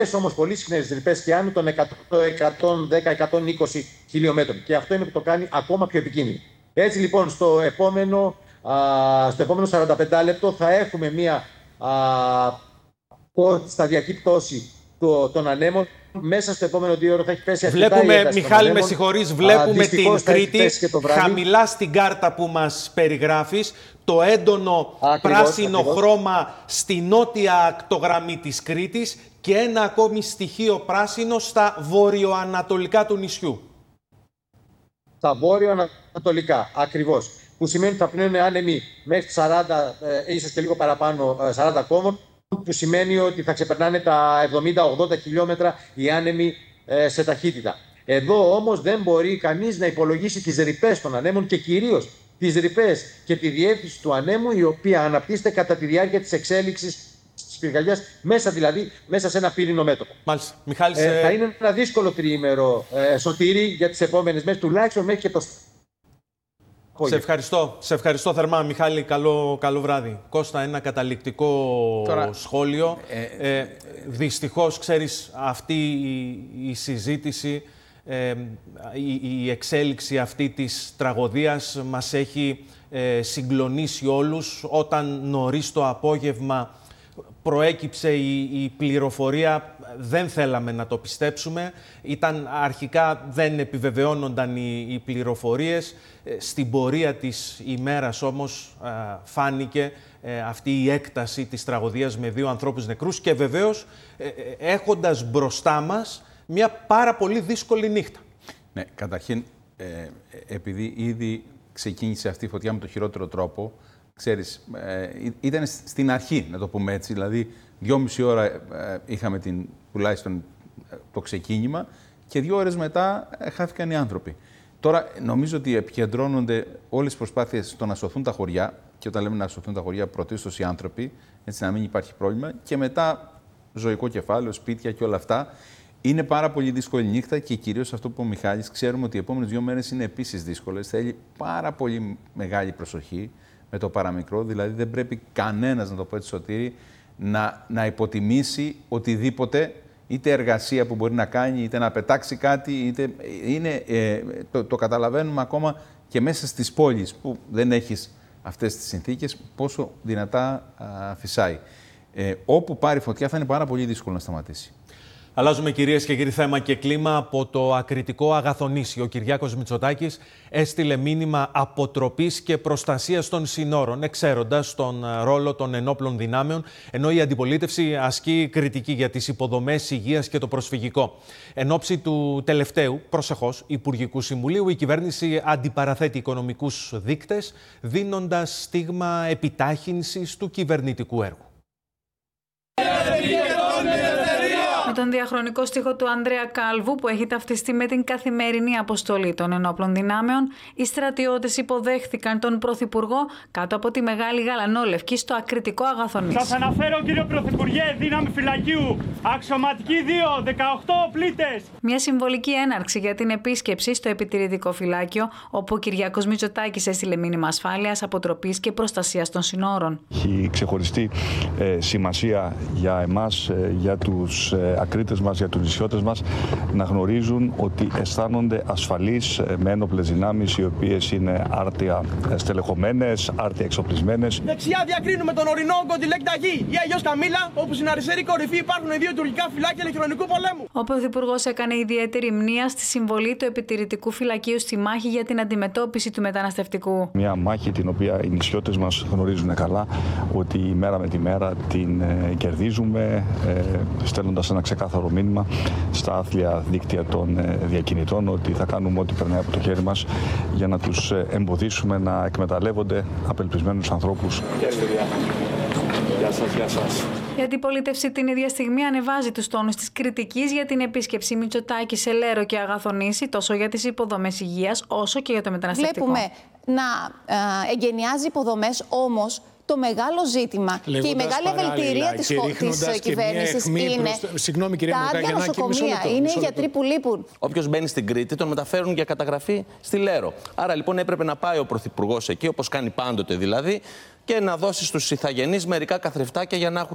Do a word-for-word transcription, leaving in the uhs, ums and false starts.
όμως πολύ συχνές ρηπές και άνω των εκατόν δέκα με εκατόν είκοσι χιλιόμετρων. Και αυτό είναι που το κάνει ακόμα πιο επικίνδυνο. Έτσι λοιπόν, στο επόμενο, α, στο επόμενο σαράντα πέντε λεπτό θα έχουμε μία α, σταδιακή πτώση των ανέμων. Μέσα στο επόμενο δύο ώρο θα έχει πέσει αρκετά. Βλέπουμε, Μιχάλη, με συγχωρείς, βλέπουμε την Κρήτη χαμηλά στην κάρτα που μας περιγράφεις. Το έντονο ακριβώς, πράσινο ακριβώς. χρώμα στη νότια ακτογραμμή της Κρήτης και ένα ακόμη στοιχείο πράσινο στα βορειοανατολικά του νησιού. Στα βόρειο-ανατολικά, ακριβώς. Που σημαίνει ότι θα πνέουν άνεμοι μέχρι σαράντα, ε, ίσως και λίγο παραπάνω, σαράντα κόμβων, που σημαίνει ότι θα ξεπερνάνε τα εβδομήντα με ογδόντα χιλιόμετρα οι άνεμοι ε, σε ταχύτητα. Εδώ όμως δεν μπορεί κανείς να υπολογίσει τις ρηπές των ανέμων και κυρίως τις ρηπές και τη διεύθυνση του ανέμου, η οποία αναπτύσσεται κατά τη διάρκεια της εξέλιξης της πυρκαγιάς, μέσα δηλαδή μέσα σε ένα πύρινο μέτωπο. Μάλιστα. Μιχάλη, ε, θα είναι ένα δύσκολο τριήμερο, ε, Σωτήρη, για τις επόμενες μέρες, τουλάχιστον μέχρι και το... Σε ευχαριστώ. Σε ευχαριστώ θερμά, Μιχάλη. Καλό, καλό βράδυ. Κώστα, ένα καταληκτικό Τώρα, σχόλιο. Ε, ε, δυστυχώς, ξέρεις, αυτή η, η συζήτηση, ε, η, η εξέλιξη αυτή της τραγωδίας μας έχει ε, συγκλονίσει όλους. Όταν νωρίς το απόγευμα προέκυψε η, η πληροφορία, δεν θέλαμε να το πιστέψουμε. Ήταν αρχικά, δεν επιβεβαιώνονταν οι, οι πληροφορίες. Στην πορεία της ημέρας όμως φάνηκε αυτή η έκταση της τραγωδίας με δύο ανθρώπους νεκρούς και βεβαίως έχοντας μπροστά μας μια πάρα πολύ δύσκολη νύχτα. Ναι, καταρχήν, ε, επειδή ήδη ξεκίνησε αυτή η φωτιά με το χειρότερο τρόπο, ξέρεις, ε, ήταν στην αρχή, να το πούμε έτσι, δηλαδή δυόμιση ώρα ε, είχαμε την, τουλάχιστον το ξεκίνημα και δύο ώρες μετά ε, χάθηκαν οι άνθρωποι. Τώρα νομίζω ότι επικεντρώνονται όλες τις προσπάθειες στο να σωθούν τα χωριά και όταν λέμε να σωθούν τα χωριά, πρωτίστως οι άνθρωποι, έτσι να μην υπάρχει πρόβλημα και μετά ζωικό κεφάλαιο, σπίτια και όλα αυτά. Είναι πάρα πολύ δύσκολη νύχτα και κυρίως αυτό που είπε ο Μιχάλης, ξέρουμε ότι οι επόμενες δύο μέρες είναι επίσης δύσκολες. Θέλει πάρα πολύ μεγάλη προσοχή με το παραμικρό, δηλαδή δεν πρέπει κανένας, να το πω έτσι Σωτήρη, να, να υποτιμήσει οτιδήποτε, είτε εργασία που μπορεί να κάνει, είτε να πετάξει κάτι, είτε είναι, ε, το, το καταλαβαίνουμε ακόμα και μέσα στις πόλεις που δεν έχεις αυτές τις συνθήκες, πόσο δυνατά α, φυσάει. Ε, όπου πάρει φωτιά θα είναι πάρα πολύ δύσκολο να σταματήσει. Αλλάζουμε, κυρίες και κύριοι, θέμα και κλίμα. Από το ακριτικό Αγαθονήσι, ο Κυριάκος Μητσοτάκης έστειλε μήνυμα αποτροπής και προστασίας των συνόρων, εξαίροντας τον ρόλο των ενόπλων δυνάμεων, ενώ η αντιπολίτευση ασκεί κριτική για τις υποδομές υγείας και το προσφυγικό. Εν ώψη του τελευταίου, προσεχώς, Υπουργικού Συμβουλίου, η κυβέρνηση αντιπαραθέτει οικονομικούς δείκτες, δίνοντας στίγμα επιτάχυνσης του κυβερνητικού έργου. Με τον διαχρονικό στίχο του Ανδρέα Κάλβου, που έχει ταυτιστεί με την καθημερινή αποστολή των ενόπλων δυνάμεων, οι στρατιώτες υποδέχθηκαν τον Πρωθυπουργό κάτω από τη Μεγάλη Γαλανόλευκη στο ακριτικό Αγαθονήσι. Σας αναφέρω, κύριο Πρωθυπουργέ, δύναμη φυλακίου, αξιωματική δύο, δεκαοκτώ πλήτες. Μια συμβολική έναρξη για την επίσκεψη στο επιτηρητικό φυλάκιο, όπου ο Κυριάκος Μητσοτάκης έστειλε μήνυμα ασφάλειας, αποτροπής και προστασίας των συνόρων. Έχει ξεχωριστή ε, σημασία για εμάς, ε, για τους ε, ακρίτες μας, για τους νησιώτες μας, να γνωρίζουν ότι αισθάνονται ασφαλείς με ένοπλες δυνάμεις, οι οποίες είναι άρτια στελεχωμένες, άρτια εξοπλισμένες. Δεξιά διακρίνουμε τον ορεινό όγκο τη Λέκτα Γη ή αλλιώς Καμίλα, όπου στην αριστερή κορυφή υπάρχουν δύο τουρκικά φυλάκια ηλεκτρονικού πολέμου. Ο Πρωθυπουργός έκανε ιδιαίτερη μνήα στη συμβολή του επιτηρητικού φυλακίου στη μάχη για την αντιμετώπιση του μεταναστευτικού. Μια μάχη την οποία οι νησιώτες μας γνωρίζουν καλά, ότι μέρα με τη μέρα την ε, κερδίζουμε, ε, στέλνοντας ένα ξεκάθαρο μήνυμα στα άθλια δίκτυα των διακινητών ότι θα κάνουμε ό,τι περνάει από το χέρι μας για να τους εμποδίσουμε να εκμεταλλεύονται απελπισμένους ανθρώπους. Γεια σας, γεια σας. Η αντιπολίτευση την ίδια στιγμή ανεβάζει τους τόνους της κριτικής για την επίσκεψη Μητσοτάκη σε Λέρο και Αγαθονήσι, τόσο για τις υποδομές υγείας όσο και για το μεταναστευτικό. Βλέπουμε να εγκαινιάζει υποδομές, όμως το μεγάλο ζήτημα Λέγοντας και η μεγάλη ευελτηρία της, της κυβέρνησης είναι Συγγνώμη, κυρία τα άδεια νοσοκομεία, είναι οι γιατροί που λείπουν. Όποιος μπαίνει στην Κρήτη τον μεταφέρουν για καταγραφή στη Λέρο. Άρα λοιπόν έπρεπε να πάει ο Πρωθυπουργός εκεί, όπως κάνει πάντοτε δηλαδή, και να δώσει στους ηθαγενείς μερικά καθρεφτάκια για να έχουν